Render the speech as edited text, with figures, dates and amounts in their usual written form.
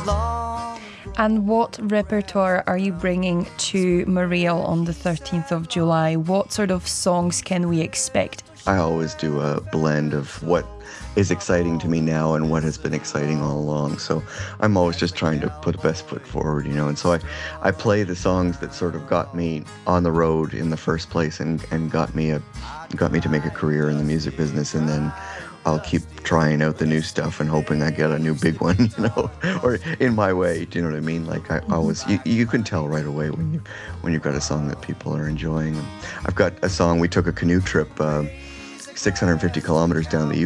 And what repertoire are you bringing to Mariel on the 13th of July? What sort of songs can we expect? I always do a blend of what is exciting to me now and what has been exciting all along. So I'm always just trying to put the best foot forward, And so I play the songs that sort of got me on the road in the first place and got me to make a career in the music business, and then I'll keep trying out the new stuff and hoping I get a new big one, or in my way. Do you know what I mean? Like I always, you can tell right away when you've got a song that people are enjoying. I've got a song. We took a canoe trip, 650 kilometers down the